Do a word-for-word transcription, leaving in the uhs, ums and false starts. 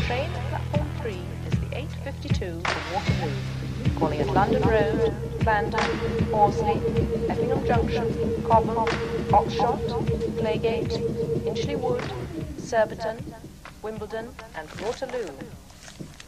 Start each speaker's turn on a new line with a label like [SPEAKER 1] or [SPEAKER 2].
[SPEAKER 1] train at platform three is the eight fifty-two for Waterloo, calling at London Road, Clarendon, Horsley, Effingham Junction, Cobham, Oxshott, Claygate, Inchley Wood, Surbiton, Wimbledon and Waterloo.